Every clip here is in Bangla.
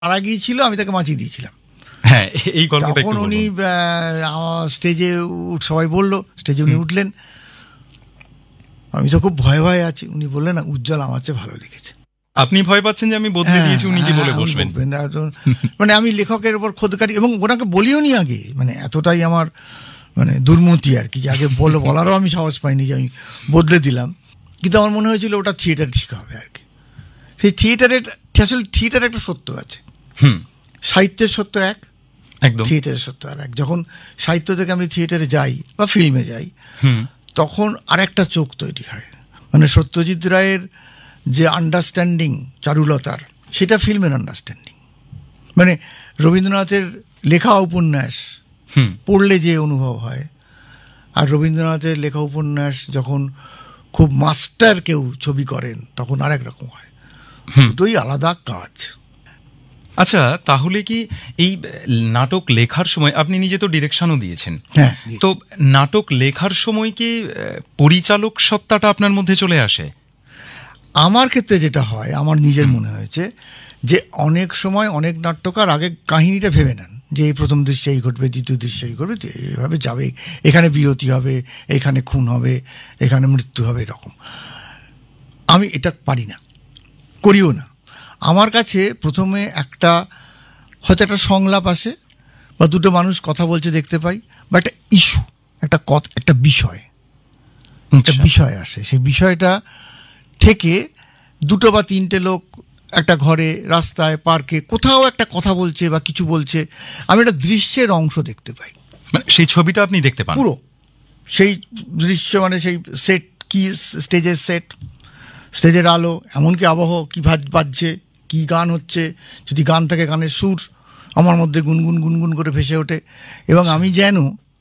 মারা গিয়েছিল, আমি তাকে বাঁচিয়ে দিয়েছিলাম। হ্যাঁ, এই গল্পটা তখন উনি স্টেজে সবাই বলল, স্টেজে উনি উঠলেন, আমি তো খুব ভয়ে ভয়ে আছি। উনি বললেন, না উজ্জ্বল আমার চেয়ে ভালো লিখেছে। আপনি ভয় পাচ্ছেন যে আমি বদলে দিয়েছি, উনি কি বলে বসবেন? মানে আমি লেখকের উপর খোদকাটি, এবং ওনাকে বলিও নি আগে, মানে এতটাই আমার মানে দুর্মতি আর কি, যে আগে বলারও আমি সাহস পাইনি যে আমি বদলে দিলাম। কিন্তু আমার মনে হয়েছিল ওটা থিয়েটার ঠিক হবে আর কি। সেই থিয়েটারের, আসলে থিয়েটার একটা সত্য আছে, সাহিত্যের সত্য এক, একদম থিয়েটারের সত্য আর এক। যখন সাহিত্য থেকে আমি থিয়েটারে যাই বা ফিল্মে যাই, তখন আরেকটা চোখ তৈরি হয়। মানে সত্যজিৎ রায়ের যে আন্ডারস্ট্যান্ডিং চারুলতার, সেটা ফিল্মের আন্ডারস্ট্যান্ডিং। মানে রবীন্দ্রনাথের লেখা উপন্যাস পড়লে যে অনুভব হয়, আর রবীন্দ্রনাথের লেখা উপন্যাস যখন খুব মাস্টার কেউ ছবি করেন, তখন আরেক রকম হয়। দুটোই আলাদা কাজ। আচ্ছা, তাহলে কি এই নাটক লেখার সময়, আপনি নিজে তো ডিরেকশনও দিয়েছেন, হ্যাঁ, তো নাটক লেখার সময় কি পরিচালক সত্তাটা আপনার মধ্যে চলে আসে? আমার ক্ষেত্রে যেটা হয়, আমার নিজের মনে হয়েছে যে অনেক সময় অনেক নাট্যকার আগে কাহিনীটা ভেবে নেন, যে এই প্রথম দৃশ্যে এই ঘটবে, দ্বিতীয় দৃশ্যে এই ঘটবে, এইভাবে যাবে, এখানে বিরতি হবে, এখানে খুন হবে, এখানে মৃত্যু হবে, এরকম। আমি এটা পারি না, করিও না। আমার কাছে প্রথমে হয়তো একটা সংলাপ আসে, বা দুটো মানুষ কথা বলছে দেখতে পাই, বা একটা ইস্যু, একটা বিষয় আসে। সেই বিষয়টা থেকে দুটো বা তিনটে লোক একটা ঘরে, রাস্তায়, পার্কে, কোথাও একটা কথা বলছে বা কিছু বলছে, আমি একটা দৃশ্যের অংশ দেখতে পাই। মানে সেই ছবিটা আপনি দেখতে পান পুরো, সেই দৃশ্য, মানে সেই সেট কি, স্টেজের সেট, স্টেজের আলো, এমনকি আবহ কি বাজছে, কি গান হচ্ছে, যদি গান থাকে গানের সুর আমার মধ্যে গুনগুন গুনগুন করে ভেসে ওঠে, এবং আমি যেন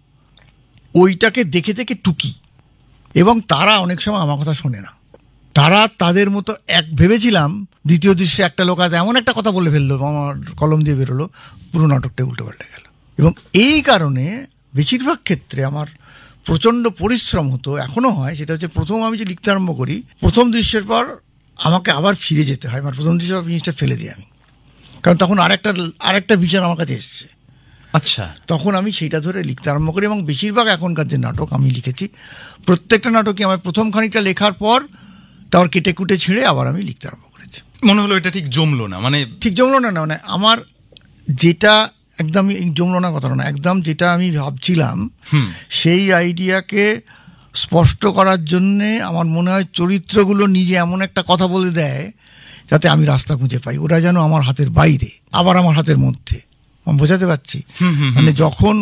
ওইটাকে দেখে দেখে টুকি। এবং তারা অনেক সময় আমার কথা শোনে না, তারা তাদের মতো ভেবেছিলাম। দ্বিতীয় দৃশ্যে একটা লোক আর এমন একটা কথা বলে ফেললো, আমার কলম দিয়ে বেরোলো, পুরো নাটকটা উল্টে পাল্টে গেল। এবং এই কারণে বেশিরভাগ ক্ষেত্রে আমার প্রচণ্ড পরিশ্রম হতো, এখনও হয়। সেটা হচ্ছে, প্রথম আমি যে লিখতে আরম্ভ করি, প্রথম দৃশ্যের পর আমাকে আবার ফিরে যেতে হয়, আমার প্রথম দৃশ্যের জিনিসটা ফেলে দিই আমি, কারণ তখন আরেকটা বিচার আমার কাছে এসছে। আচ্ছা, তখন আমি সেইটা ধরে লিখতে আরম্ভ করি। এবং বেশিরভাগ এখনকার যে নাটক আমি লিখেছি, প্রত্যেকটা নাটকই আমার প্রথম খানিকটা লেখার পর তারপর কেটে কুটে ছেড়ে আবার আমি লিখতে আরম্ভ করেছি। মনে হলো এটা ঠিক জমলো না, ঠিক জমলো না, মানে আমার যেটা একদমই জমলো না কথাটা না, একদম যেটা আমি ভাবছিলাম সেই আইডিয়াকে স্পষ্ট করার জন্যে আমার মনে হয় চরিত্রগুলো নিজে এমন একটা কথা বলে দেয় যাতে আমি রাস্তা খুঁজে পাই। ওরা যেন আমার হাতের বাইরে, আবার আমার হাতের মধ্যে। আমি বোঝাতে পারছি? মানে যখন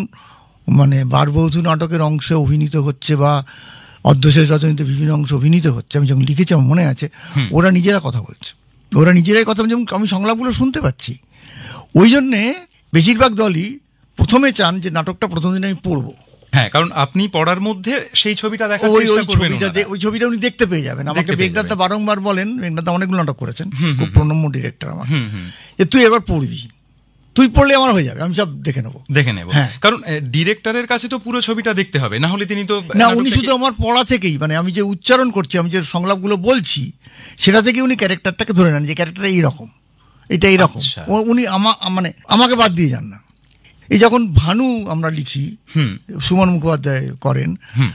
বারবধূ নাটকের অংশে অভিনীত হচ্ছে, বা অর্ধশেষ রজনীতে বিভিন্ন অংশ অভিনীত হচ্ছে, আমি যখন লিখেছি আমার মনে আছে, ওরা নিজেরা কথা বলছে, ওরা নিজেরাই কথা বলছে, আমি সংলাপগুলো শুনতে পাচ্ছি। ওই জন্যে বেশিরভাগ দলই প্রথমে চান যে নাটকটা প্রথম দিন আমি পড়বো। হ্যাঁ, কারণ আপনি পড়ার মধ্যে সেই ছবিটা দেখার চেষ্টা করবেন, ওই ছবিটা উনি দেখতে পেয়ে যাবেন। আমাকে মেঘনাথ বারংবার বলেন, মেঘনাথ অনেকগুলো নাটক করেছেন, খুব প্রণম্য ডিরেক্টর আমার, যে তুই এবার পড়বি, তুই পড়লে আমার হয়ে যাবে, আমি সব দেখে নেবো। হ্যাঁ, কারণ ডিরেক্টরের কাছে তো পুরো ছবিটা দেখতে হবে, না হলে তিনি তো না, উনি শুধু আমার পড়া থেকেই, মানে আমি যে উচ্চারণ করছি, আমি যে সংলাপগুলো বলছি, সেটা থেকে উনি ক্যারেক্টারটাকে ধরে নেন, যে ক্যারেক্টারটা এইরকম, এটা এইরকম। উনি আমাকে বাদ দিয়ে যান না। এই যখন ভানু আমরা লিখি, সুমন মুখোপাধ্যায় করেন,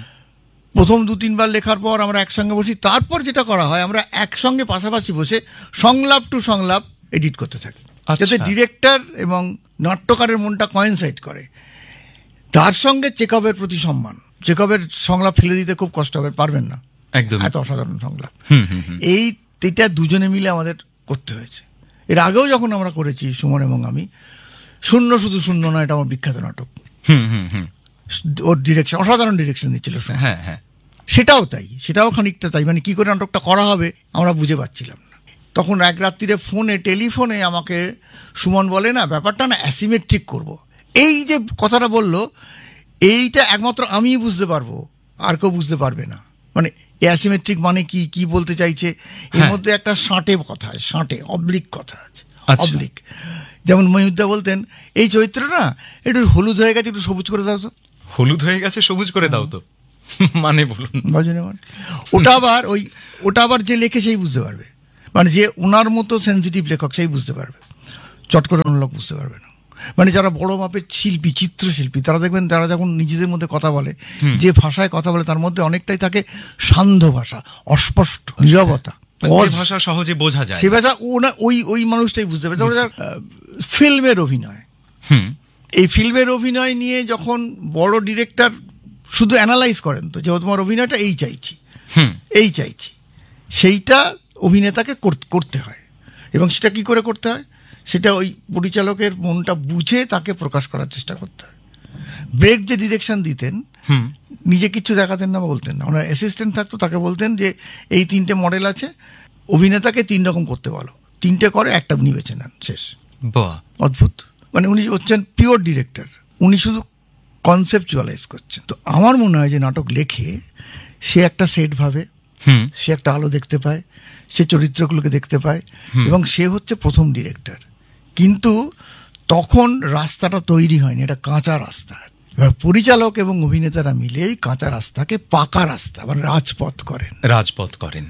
প্রথম 2-3 বার লেখার পর আমরা একসঙ্গে বসি, তারপর যেটা করা হয়, আমরা একসঙ্গে পাশাপাশি বসে সংলাপ টু সংলাপ এডিট করতে থাকি, যাতে ডিরেক্টর এবং নাট্যকারের মনটা কোয়েনসাইড করে। তার সঙ্গে চেকআপের প্রতি সম্মান। চেকআপের সংলাপ ফেলে দিতে খুব কষ্ট হবে, পারবেন না, একদম এত অসাধারণ সংলাপ। এইটা দুজনে মিলে আমাদের করতে হয়েছে। এর আগেও যখন আমরা করেছি, সুমন এবং আমি, শূন্য শুধু শূন্য নয়, এটা আমার বিখ্যাত নাটক, ওর ডিরেকশন, অসাধারণ ডিরেকশন দিচ্ছিল। হ্যাঁ হ্যাঁ, সেটাও তাই, সেটাও খানিকটা তাই। মানে কি করে নাটকটা করা হবে আমরা বুঝে পাচ্ছিলাম না। তখন এক রাত্রিরে টেলিফোনে আমাকে সুমন বলে, না ব্যাপারটা না অ্যাসিমেট্রিক করব। এই যে কথাটা বললো, এইটা একমাত্র আমিই বুঝতে পারবো, আর কেউ বুঝতে পারবে না। মানে অ্যাসিমেট্রিক মানে কি বলতে চাইছে, এর মধ্যে একটা সাঁটে অবলিক কথা আছে, অবলিক। যেমন মহিউদ্দা বলতেন, এই চরিত্রটা একটু হলুদ হয়ে গেছে, একটু সবুজ করে দাও তো। হলুদ হয়ে গেছে, সবুজ করে দাও তো, মানে বলুন, ওটা আবার যে লেখে সেই বুঝতে পারবে, মানে যে ওনার মতো সেন্সিটিভ লেখক সেই বুঝতে পারবে। চট করে অন্য লোক বুঝতে পারবে না। মানে যারা বড় মাপের শিল্পী, চিত্রশিল্পী, তারা দেখবেন তারা যখন নিজেদের মধ্যে কথা বলে, যে ভাষায় কথা বলে তার মধ্যে অনেকটাই থাকে সান্ধ্য ভাষা, অস্পষ্ট নীরবতা, ভাষা সহজে বোঝা যায়, সে ভাষা ওই মানুষটাই বুঝতে পারে। তারপরে ফিল্মের অভিনয়, এই ফিল্মের অভিনয় নিয়ে যখন বড় ডিরেক্টর শুধু অ্যানালাইজ করেন, তো যে তোমার অভিনয়টা এই চাইছি, সেইটা অভিনেতাকে করতে হয়। এবং সেটা কি করে করতে হয়, সেটা ওই পরিচালকের মনটা বুঝে তাকে প্রকাশ করার চেষ্টা করতে হয়। ব্রেক যে ডিরেকশন দিতেন, নিজে কিছু দেখাতেন না, বলতেন না, ওনার অ্যাসিস্ট্যান্ট থাকতো, তাকে বলতেন যে এই 3টে মডেল আছে, অভিনেতাকে 3 রকম করতে বলো, 3টে করে, একটা উনি বেছে নেন, শেষ। অদ্ভুত, মানে উনি হচ্ছেন পিওর ডিরেক্টর, উনি শুধু কনসেপচুয়ালাইজ করছেন। তো আমার মনে হয় যে নাটক লেখে সে একটা সেট ভাবে, সে একটা আলো দেখতে পায়, সে চরিত্রগুলোকে দেখতে পায়, এবং সে হচ্ছে প্রথম ডিরেক্টর। কিন্তু তখন রাস্তাটা তৈরি হয়নি, এটা কাঁচা রাস্তা। এবার পরিচালক এবং অভিনেতারা মিলে এই কাঁচা রাস্তাকে পাকা রাস্তা, মানে রাজপথ করেন।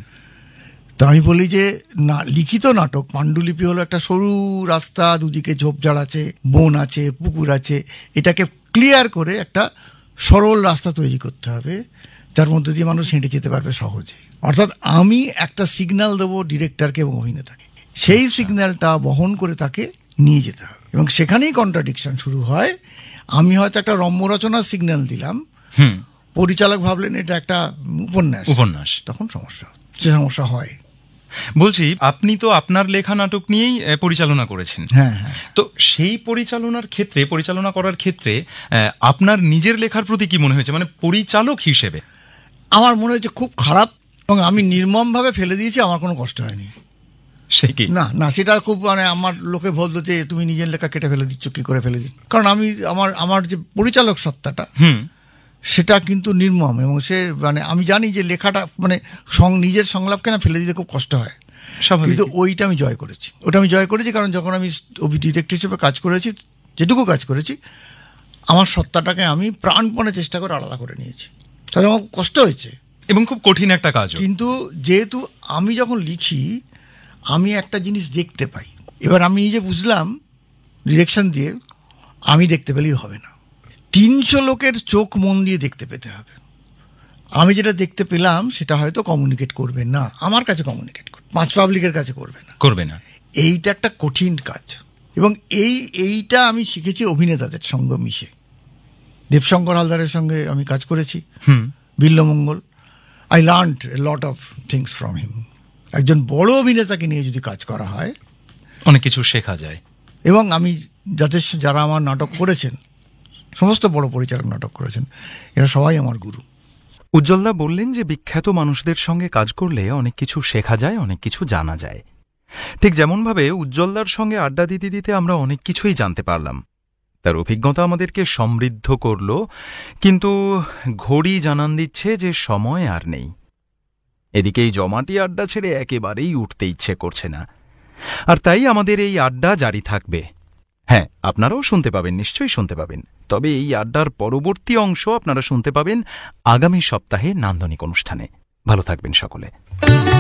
তো আমি বলি যে না, লিখিত নাটক পাণ্ডুলিপি হলো একটা সরু রাস্তা, দুদিকে ঝোপঝাড় আছে, বন আছে, পুকুর আছে, এটাকে ক্লিয়ার করে একটা সরল রাস্তা তৈরি করতে হবে, যার মধ্যে দিয়ে মানুষ হেঁটে যেতে পারবে সহজে। অর্থাৎ আমি একটা সিগন্যাল দেবো ডিরেক্টরকে এবং অভিনেতাকে, সেই সিগন্যালটা বহন করে তাকে নিয়ে যেতে হবে, এবং সেখানেই কন্ট্রাডিকশন শুরু হয়। আমি হয়তো একটা রম্য রচনার সিগন্যাল দিলাম, পরিচালক ভাবলেন এটা একটা উপন্যাস, তখন সমস্যা হয়। বলছি, আপনি তো আপনার লেখা নাটক নিয়েই পরিচালনা করেছেন। হ্যাঁ। তো সেই পরিচালনা করার ক্ষেত্রে আপনার নিজের লেখার প্রতি কি মনে হয়েছে, মানে পরিচালক হিসেবে? আমার মনে হয়েছে খুব খারাপ, এবং আমি নির্মমভাবে ফেলে দিয়েছি, আমার কোনো কষ্ট হয়নি। সে কি? না, সেটা খুব, মানে আমার লোকে বলতো যে তুমি নিজের লেখা কেটে ফেলে দিচ্ছ, কি করে ফেলে দিচ্ছ, কারণ আমি আমার যে পরিচালক সত্তাটা, সেটা কিন্তু নির্মম। এবং সে, মানে আমি জানি যে লেখাটা, মানে নিজের সংলাপকে না ফেলে দিতে খুব কষ্ট হয়, কিন্তু ওটা আমি জয় করেছি। কারণ যখন আমি ডিরেক্টর হিসেবে কাজ করেছি, যেটুকু কাজ করেছি, আমার সত্তাটাকে আমি প্রাণপণে চেষ্টা করে আলাদা করে নিয়েছি। তাহলে আমার কষ্ট হয়েছে, এবং খুব কঠিন একটা কাজ। কিন্তু যেহেতু আমি যখন লিখি, আমি একটা জিনিস দেখতে পাই। এবার আমি নিজে বুঝলাম, ডিরেকশন দিয়ে আমি দেখতে পেলেই হবে না, 300 লোকের চোখ মন দিয়ে দেখতে পেতে হবে। আমি যেটা দেখতে পেলাম সেটা হয়তো কমিউনিকেট করবে না, আমার কাছে কমিউনিকেট করবে, মাস পাবলিকের কাছে করবে না। এইটা একটা কঠিন কাজ, এবং এইটা আমি শিখেছি অভিনেতাদের সঙ্গে মিশে। দেবশঙ্কর হালদারের সঙ্গে আমি কাজ করেছি, Bilwamangal. I learned A lot of things from him. একজন বড় অভিনেতাকে নিয়ে যদি কাজ করা হয়, অনেক কিছু শেখা যায়। এবং আমি যারা আমার নাটক করেছেন, সমস্ত বড় পরিচালক নাটক করেছেন, এরা সবাই আমার গুরু। উজ্জ্বলদা বললেন যে বিখ্যাত মানুষদের সঙ্গে কাজ করলে অনেক কিছু শেখা যায়, অনেক কিছু জানা যায়। ঠিক যেমনভাবে উজ্জ্বলদার সঙ্গে আড্ডা দিতে দিতে আমরা অনেক কিছুই জানতে পারলাম। তার অভিজ্ঞতা আমাদেরকে সমৃদ্ধ করল, কিন্তু ঘড়ি জানান দিচ্ছে যে সময় আর নেই। এদিকে এই জমাটি আড্ডা ছেড়ে একেবারেই উঠতে ইচ্ছে করছে না, আর তাই আমাদের এই আড্ডা জারি থাকবে। হ্যাঁ, আপনারাও শুনতে পাবেন, নিশ্চয়ই শুনতে পাবেন। তবে এই আড্ডার পরবর্তী অংশ আপনারা শুনতে পাবেন আগামী সপ্তাহে নান্দনিক অনুষ্ঠানে। ভালো থাকবেন সকলে।